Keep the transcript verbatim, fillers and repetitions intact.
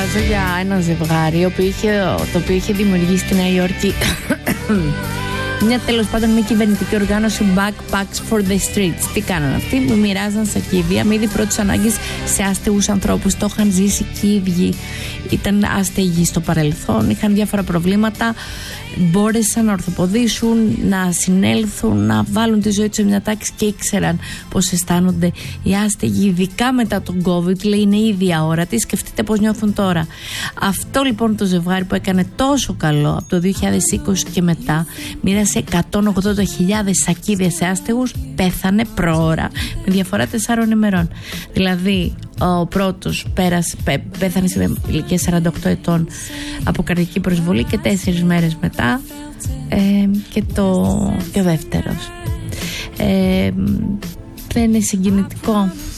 διαβάζω για ένα ζευγάρι το οποίο είχε, το οποίο είχε δημιουργήσει στη Νέα Υόρκη μια τέλος πάντων μη κυβερνητική οργάνωση Backpacks for the Streets. Τι κάνανε αυτοί? Μοιράζαν σακίδια με είδη πρώτης ανάγκης σε άστεγους ανθρώπους. Το είχαν ζήσει και οι ίδιοι. Ήταν άστεγοι στο παρελθόν, είχαν διάφορα προβλήματα. Μπόρεσαν να ορθοποδήσουν, να συνέλθουν, να βάλουν τη ζωή τους σε μια τάξη και ήξεραν πώς αισθάνονται οι άστεγοι, ειδικά μετά τον COVID. Λέει, είναι ήδη αόρατοι, σκεφτείτε πώς νιώθουν τώρα. Αυτό λοιπόν το ζευγάρι που έκανε τόσο καλό από το δύο χιλιάδες είκοσι και μετά, μοίρασε εκατόν ογδόντα χιλιάδες σακίδια σε άστεγους, πέθανε προώρα με διαφορά τεσσάρων ημερών. Δηλαδή ο πρώτος πέρασε, πέ, πέθανε σε ηλικία σαράντα οκτώ ετών από καρδική προσβολή και τέσσερις μέρες μετά ε, και, το, και ο δεύτερος. Ε, δεν είναι συγκινητικό?